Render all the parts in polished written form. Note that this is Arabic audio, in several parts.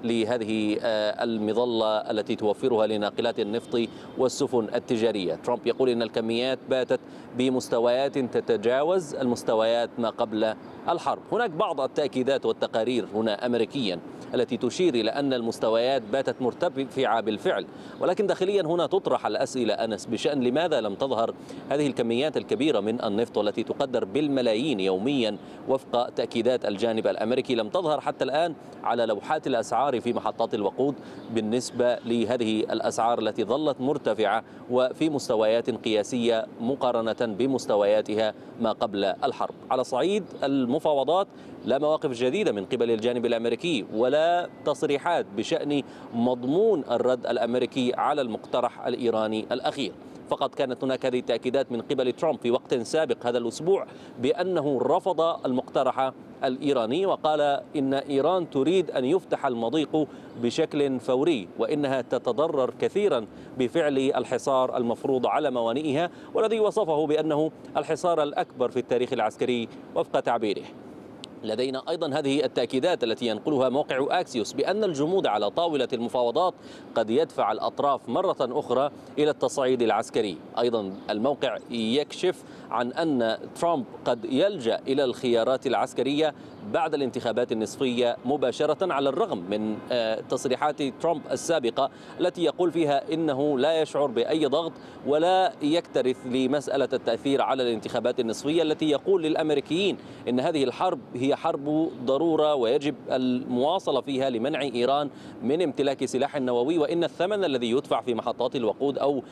لهذه المظلة التي توفرها لناقلات النفط والسفن التجارية. ترامب يقول إن الكميات باتت بمستويات تتجاوز المستويات ما قبل الحرب. هناك بعض التأكيدات والتقارير هنا أمريكيا التي تشير إلى أن المستويات باتت مرتفعة بالفعل، ولكن داخليا هنا تطرح الأسئلة أنس بشأن لماذا لم تظهر هذه الكميات الكبيرة من النفط والتي تقدر بالملايين يوميا وفق تأكيدات الجانب الأمريكي، لم تظهر حتى الآن على لوحات الأسعار في محطات الوقود بالنسبة لهذه الأسعار التي ظلت مرتفعة وفي مستويات قياسية مقارنة بمستوياتها ما قبل الحرب. على صعيد المفاوضات لا مواقف جديدة من قبل الجانب الأمريكي ولا تصريحات بشأن مضمون الرد الأمريكي على المقترح الإيراني الأخير. فقط كانت هناك هذه التأكيدات من قبل ترامب في وقت سابق هذا الأسبوع بأنه رفض المقترح الإيراني وقال إن إيران تريد أن يفتح المضيق بشكل فوري وإنها تتضرر كثيرا بفعل الحصار المفروض على موانئها، والذي وصفه بأنه الحصار الأكبر في التاريخ العسكري وفق تعبيره. لدينا أيضا هذه التأكيدات التي ينقلها موقع أكسيوس بأن الجمود على طاولة المفاوضات قد يدفع الأطراف مرة أخرى إلى التصعيد العسكري. أيضا الموقع يكشف عن أن ترامب قد يلجأ إلى الخيارات العسكرية بعد الانتخابات النصفية مباشرة، على الرغم من تصريحات ترامب السابقة التي يقول فيها إنه لا يشعر بأي ضغط ولا يكترث لمسألة التأثير على الانتخابات النصفية، التي يقول للأمريكيين إن هذه الحرب هي حرب ضرورة ويجب المواصلة فيها لمنع إيران من امتلاك سلاح نووي، وإن الثمن الذي يدفع في محطات الوقود أو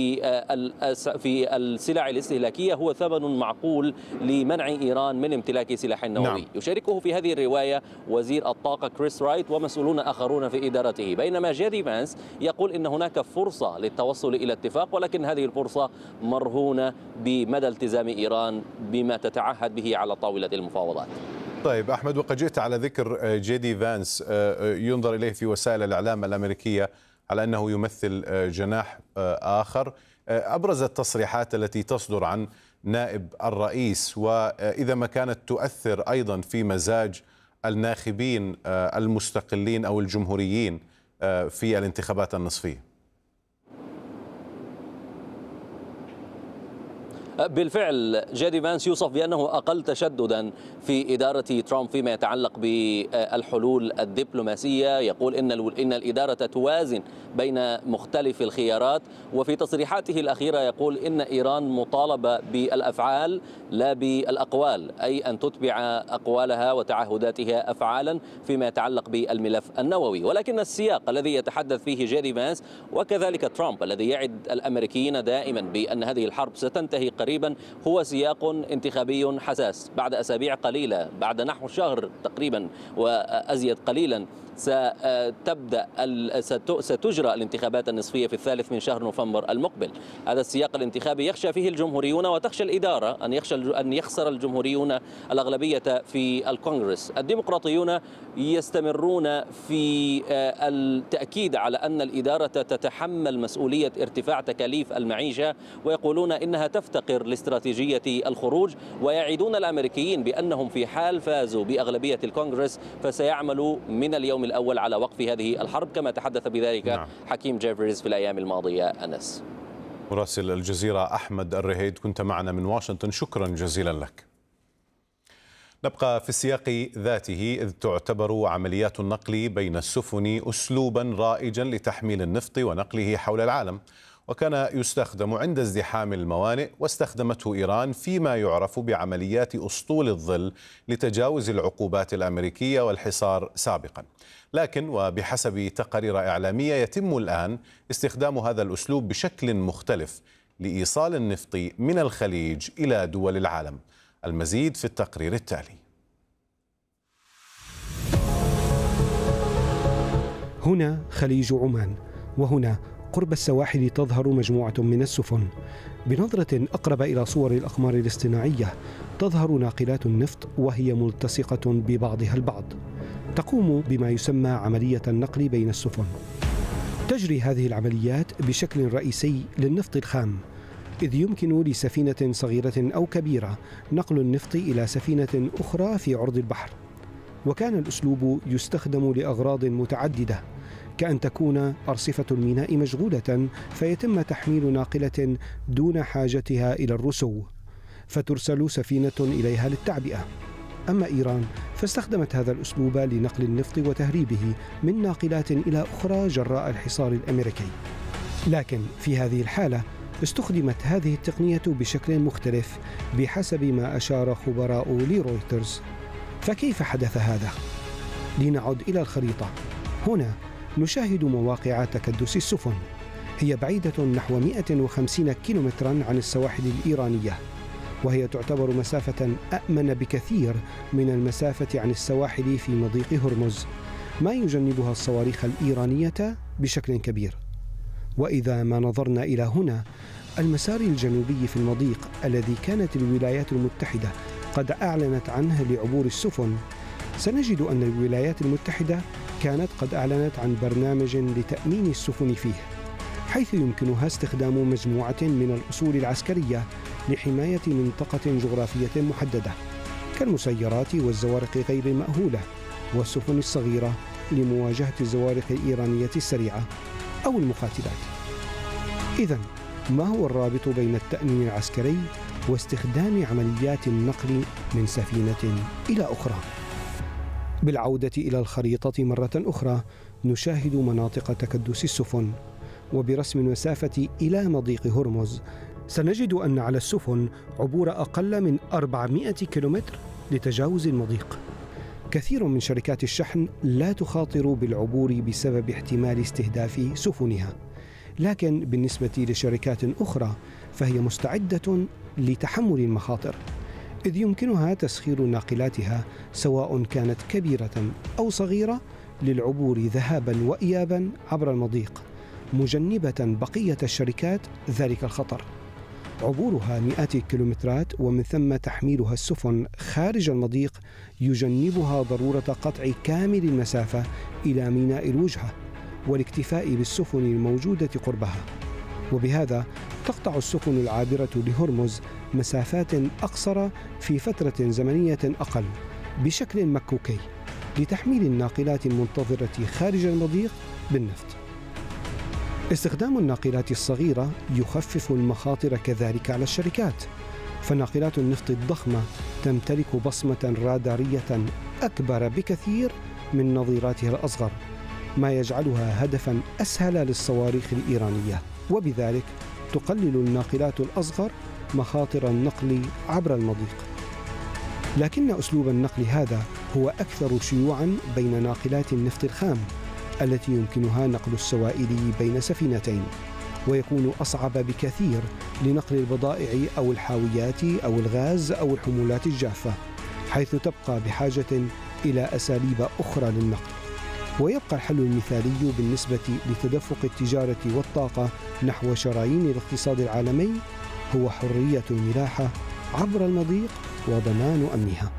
في السلع الاستهلاكية هو ثمن معقول لمنع إيران من امتلاك سلاح نووي. نعم. يشاركه في هذه الرواية وزير الطاقة كريس رايت ومسؤولون آخرون في إدارته، بينما جيدي فانس يقول إن هناك فرصة للتوصل إلى اتفاق، ولكن هذه الفرصة مرهونة بمدى التزام إيران بما تتعهد به على طاولة المفاوضات. طيب أحمد، وقد جئت على ذكر جيدي فانس، ينظر إليه في وسائل الإعلام الأمريكية على أنه يمثل جناح آخر. أبرز التصريحات التي تصدر عن نائب الرئيس، وإذا ما كانت تؤثر أيضا في مزاج الناخبين المستقلين أو الجمهوريين في الانتخابات النصفية. بالفعل جيدي فانس يوصف بأنه أقل تشددا في إدارة ترامب فيما يتعلق بالحلول الدبلوماسية. يقول إن الإدارة توازن بين مختلف الخيارات، وفي تصريحاته الأخيرة يقول إن إيران مطالبة بالأفعال لا بالأقوال، أي أن تتبع أقوالها وتعهداتها أفعالا فيما يتعلق بالملف النووي. ولكن السياق الذي يتحدث فيه جيدي فانس وكذلك ترامب الذي يعد الأمريكيين دائما بأن هذه الحرب ستنتهي قريبا هو سياق انتخابي حساس. بعد أسابيع قليلة، بعد نحو شهر تقريبا وأزيد قليلا، ستجرى الانتخابات النصفية في 3 من شهر نوفمبر المقبل. هذا السياق الانتخابي يخشى فيه الجمهوريون وتخشى الإدارة أن يخسر الجمهوريون الأغلبية في الكونغرس. الديمقراطيون يستمرون في التأكيد على أن الإدارة تتحمل مسؤولية ارتفاع تكاليف المعيشة، ويقولون إنها تفتقر لاستراتيجية الخروج، ويعدون الأمريكيين بأنهم في حال فازوا بأغلبية الكونغرس فسيعملوا من اليوم الأول على وقف هذه الحرب، كما تحدث بذلك حكيم جيفريز في الأيام الماضية. أنس، مراسل الجزيرة أحمد الرهيد، كنت معنا من واشنطن، شكرا جزيلا لك. نبقى في السياق ذاته، إذ تعتبر عمليات النقل بين السفن أسلوبا رائجا لتحميل النفط ونقله حول العالم، وكان يستخدم عند ازدحام الموانئ، واستخدمته إيران فيما يعرف بعمليات أسطول الظل لتجاوز العقوبات الأمريكية والحصار سابقا. لكن وبحسب تقارير إعلامية يتم الآن استخدام هذا الأسلوب بشكل مختلف لإيصال النفط من الخليج إلى دول العالم. المزيد في التقرير التالي. هنا خليج عمان، وهنا قرب السواحل تظهر مجموعة من السفن. بنظرة أقرب إلى صور الأقمار الاصطناعية تظهر ناقلات النفط وهي ملتصقة ببعضها البعض، تقوم بما يسمى عملية النقل بين السفن. تجري هذه العمليات بشكل رئيسي للنفط الخام، إذ يمكن لسفينة صغيرة أو كبيرة نقل النفط إلى سفينة أخرى في عرض البحر. وكان الأسلوب يستخدم لأغراض متعددة، كأن تكون أرصفة الميناء مشغولة فيتم تحميل ناقلة دون حاجتها إلى الرسو، فترسل سفينة إليها للتعبئة. أما إيران فاستخدمت هذا الأسلوب لنقل النفط وتهريبه من ناقلات إلى أخرى جراء الحصار الأمريكي. لكن في هذه الحالة استخدمت هذه التقنية بشكل مختلف بحسب ما أشار خبراء لرويترز. فكيف حدث هذا؟ لنعد إلى الخريطة. هنا نشاهد مواقع تكدس السفن، هي بعيدة نحو 150 كيلومترا عن السواحل الإيرانية، وهي تعتبر مسافة أأمن بكثير من المسافة عن السواحل في مضيق هرمز، ما يجنبها الصواريخ الإيرانية بشكل كبير. وإذا ما نظرنا إلى هنا، المسار الجنوبي في المضيق الذي كانت الولايات المتحدة قد أعلنت عنه لعبور السفن، سنجد أن الولايات المتحدة كانت قد أعلنت عن برنامج لتأمين السفن فيه، حيث يمكنها استخدام مجموعة من الأصول العسكرية لحماية منطقة جغرافية محددة، كالمسيرات والزوارق غير المأهولة والسفن الصغيرة لمواجهة الزوارق الإيرانية السريعة أو المقاتلات. إذن ما هو الرابط بين التأمين العسكري واستخدام عمليات النقل من سفينة إلى أخرى؟ بالعودة إلى الخريطة مرة أخرى نشاهد مناطق تكدس السفن، وبرسم المسافة إلى مضيق هرمز سنجد أن على السفن عبور أقل من 400 كيلومتر لتجاوز المضيق. كثير من شركات الشحن لا تخاطر بالعبور بسبب احتمال استهداف سفنها، لكن بالنسبة لشركات أخرى فهي مستعدة لتحمل المخاطر، إذ يمكنها تسخير ناقلاتها سواء كانت كبيرة أو صغيرة للعبور ذهابا وإيابا عبر المضيق، مجنبة بقية الشركات ذلك الخطر. عبورها مئات الكيلومترات ومن ثم تحميلها السفن خارج المضيق يجنبها ضرورة قطع كامل المسافة إلى ميناء الوجهة والاكتفاء بالسفن الموجودة قربها، وبهذا تقطع السفن العابرة لهرمز مسافات أقصر في فترة زمنية أقل بشكل مكوكي لتحميل الناقلات المنتظرة خارج المضيق بالنفط. استخدام الناقلات الصغيرة يخفف المخاطر كذلك على الشركات، فناقلات النفط الضخمة تمتلك بصمة رادارية أكبر بكثير من نظيراتها الأصغر، ما يجعلها هدفا أسهل للصواريخ الإيرانية، وبذلك تقلل الناقلات الأصغر مخاطر النقل عبر المضيق. لكن أسلوب النقل هذا هو أكثر شيوعا بين ناقلات النفط الخام التي يمكنها نقل السوائل بين سفينتين، ويكون أصعب بكثير لنقل البضائع أو الحاويات أو الغاز أو الحمولات الجافة، حيث تبقى بحاجة إلى أساليب أخرى للنقل. ويبقى الحل المثالي بالنسبة لتدفق التجارة والطاقة نحو شرايين الاقتصاد العالمي هو حرية الملاحة عبر المضيق وضمان أمنها.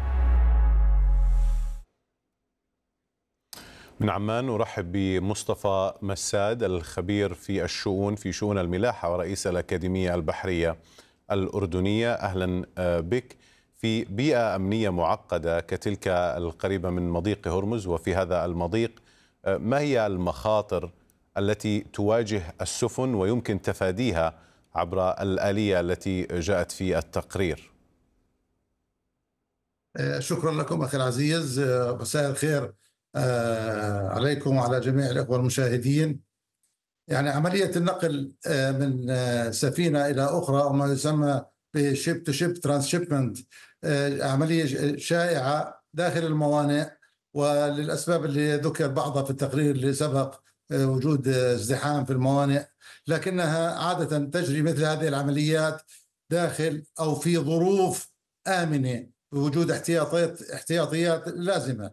من عمان نرحب بمصطفى مساد الخبير في شؤون الملاحة ورئيس الأكاديمية البحرية الأردنية. أهلا بك. في بيئة أمنية معقدة كتلك القريبة من مضيق هرمز، وفي هذا المضيق ما هي المخاطر التي تواجه السفن ويمكن تفاديها عبر الآلية التي جاءت في التقرير؟ شكرا لكم أخي العزيز، مساء الخير عليكم وعلى جميع الإخوة المشاهدين. يعني عملية النقل من سفينة إلى أخرى أو ما يسمى بشيب تو شيب ترانسشيبمنت عملية شائعة داخل الموانئ، وللأسباب اللي ذكر بعضها في التقرير اللي سبق وجود ازدحام في الموانئ، لكنها عادة تجري مثل هذه العمليات داخل أو في ظروف آمنة بوجود احتياطيات لازمة.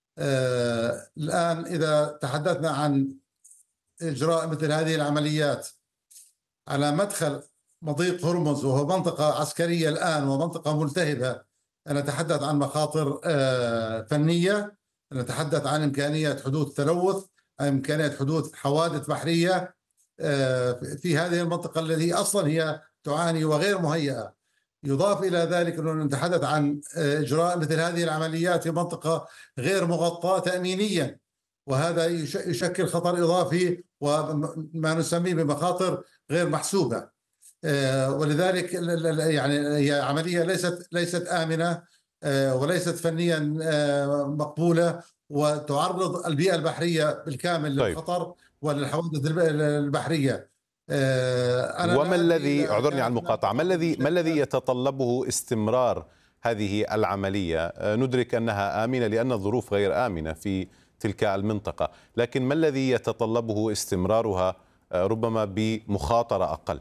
الآن إذا تحدثنا عن إجراء مثل هذه العمليات على مدخل مضيق هرمز، وهو منطقة عسكرية الآن ومنطقة ملتهبة، نتحدث عن مخاطر فنية، نتحدث عن إمكانية حدوث تلوث، إمكانية حدوث حوادث بحرية في هذه المنطقة التي أصلا هي تعاني وغير مهيئة. يضاف إلى ذلك أنه نتحدث عن إجراء مثل هذه العمليات في منطقة غير مغطاة تأمينيا، وهذا يشكل خطر إضافي وما نسميه بمخاطر غير محسوبة. ولذلك يعني هي عملية ليست آمنة وليست فنيا مقبولة، وتعرض البيئة البحرية بالكامل للخطر وللحوادث البحرية. وما الذي، اعذرني على المقاطعة، ما الذي يتطلبه استمرار هذه العملية؟ ندرك أنها آمنة لأن الظروف غير آمنة في تلك المنطقة، لكن ما الذي يتطلبه استمرارها ربما بمخاطرة أقل؟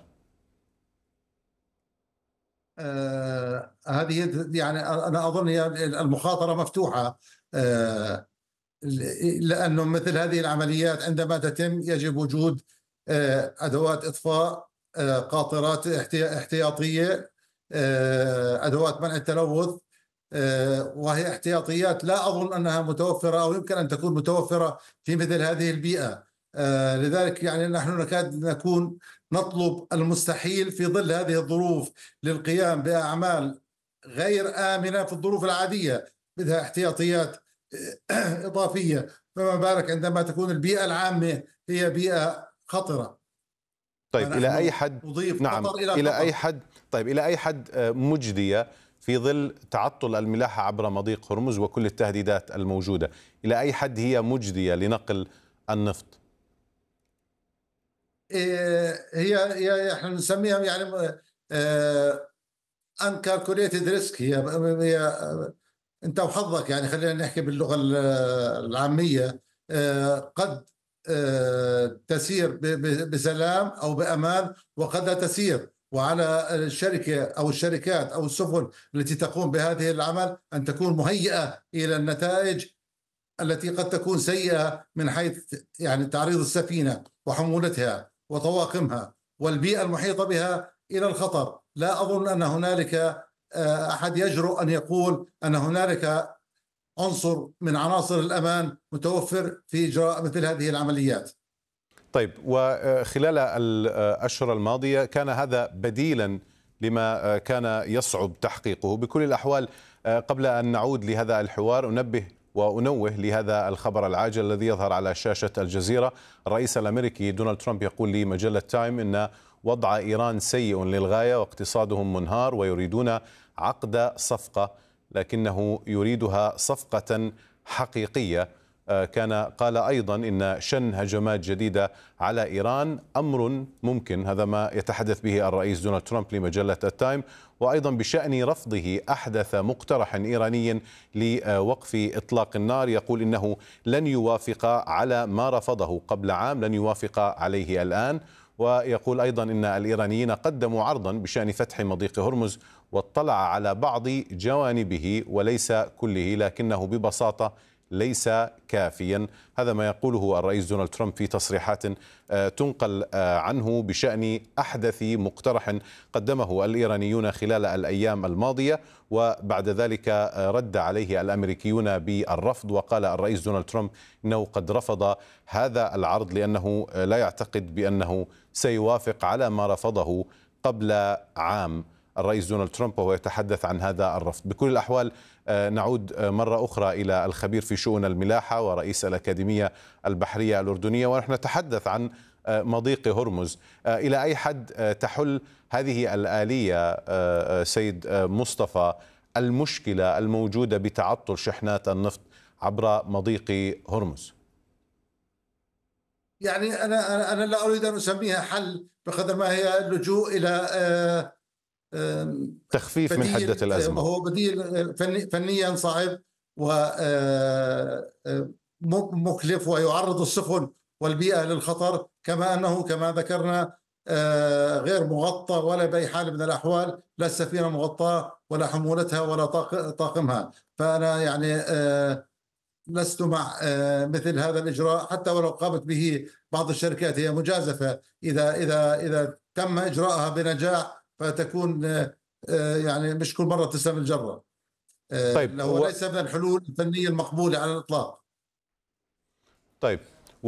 هذه يعني أنا أظن هي المخاطرة مفتوحة، لأنه مثل هذه العمليات عندما تتم يجب وجود أدوات إطفاء، قاطرات احتياطية، أدوات منع التلوث، وهي احتياطيات لا أظن أنها متوفرة أو يمكن أن تكون متوفرة في مثل هذه البيئة. لذلك يعني نحن نكاد نكون نطلب المستحيل في ظل هذه الظروف للقيام بأعمال غير آمنة في الظروف العادية، بدها احتياطيات إضافية، فما بالك عندما تكون البيئة العامة هي بيئة خطرة. طيب إلى أي حد، نعم إلى أي حد، طيب إلى أي حد مجدية في ظل تعطل الملاحة عبر مضيق هرمز وكل التهديدات الموجودة، إلى أي حد هي مجدية لنقل النفط؟ هي احنا نسميها يعني uncalculated risk. هي انت وحظك، يعني خلينا نحكي باللغة العامية، قد تسير بسلام أو بأمان وقد لا تسير، وعلى الشركة أو الشركات أو السفن التي تقوم بهذه العمل أن تكون مهيئة إلى النتائج التي قد تكون سيئة من حيث يعني تعريض السفينة وحمولتها وطواقمها والبيئة المحيطة بها إلى الخطر. لا أظن أن هنالك أحد يجرؤ أن يقول أن هنالك عنصر من عناصر الأمان متوفر في إجراء مثل هذه العمليات. طيب، وخلال الأشهر الماضية كان هذا بديلا لما كان يصعب تحقيقه. بكل الأحوال، قبل أن نعود لهذا الحوار أنبه وأنوه لهذا الخبر العاجل الذي يظهر على شاشة الجزيرة. الرئيس الأمريكي دونالد ترامب يقول لمجلة تايم إن وضع إيران سيء للغاية واقتصادهم منهار ويريدون عقد صفقة، لكنه يريدها صفقة حقيقية. قال أيضا إن شن هجمات جديدة على إيران أمر ممكن، هذا ما يتحدث به الرئيس دونالد ترامب لمجلة التايم. وأيضا بشأن رفضه أحدث مقترح إيراني لوقف إطلاق النار، يقول إنه لن يوافق على ما رفضه قبل عام، لن يوافق عليه الآن. ويقول أيضا إن الإيرانيين قدموا عرضا بشأن فتح مضيق هرمز واطلع على بعض جوانبه وليس كله، لكنه ببساطة ليس كافيا. هذا ما يقوله الرئيس دونالد ترامب في تصريحات تنقل عنه بشأن أحدث مقترح قدمه الإيرانيون خلال الأيام الماضية، وبعد ذلك رد عليه الأمريكيون بالرفض. وقال الرئيس دونالد ترامب إنه قد رفض هذا العرض لأنه لا يعتقد بأنه سيوافق على ما رفضه قبل عام. الرئيس دونالد ترامب وهو يتحدث عن هذا الرفض. بكل الأحوال نعود مرة أخرى إلى الخبير في شؤون الملاحة ورئيس الأكاديمية البحرية الأردنية، ونحن نتحدث عن مضيق هرمز. إلى أي حد تحل هذه الآلية سيد مصطفى المشكلة الموجودة بتعطل شحنات النفط عبر مضيق هرمز؟ يعني أنا لا أريد أن أسميها حل بقدر ما هي اللجوء إلى تخفيف من حدة الأزمة. هو بديل فنيا صعب ومكلف ويعرض السفن والبيئة للخطر، كما أنه كما ذكرنا غير مغطى ولا بأي حال من الأحوال، لا السفينة مغطاة ولا حمولتها ولا طاقمها. فأنا يعني لست مع مثل هذا الإجراء، حتى ولو قامت به بعض الشركات. هي مجازفة إذا تم إجراءها بنجاح فتكون يعني مش كل مرة تسلم الجرة. طيب، وليس من الحلول الفنية المقبولة على الإطلاق. طيب،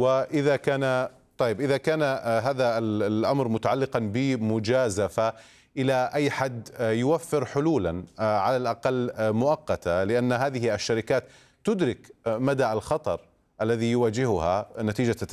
إذا كان هذا الأمر متعلقا بمجازفة، إلى أي حد يوفر حلولا على الأقل مؤقتة، لأن هذه الشركات تدرك مدى الخطر الذي يواجهها نتيجة